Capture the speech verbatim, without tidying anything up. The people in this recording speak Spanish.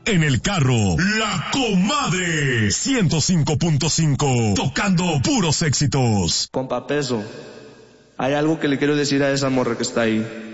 en el carro, La Comadre, ciento cinco punto cinco, tocando puros éxitos. Compa Peso, hay algo que le quiero decir a esa morra que está ahí.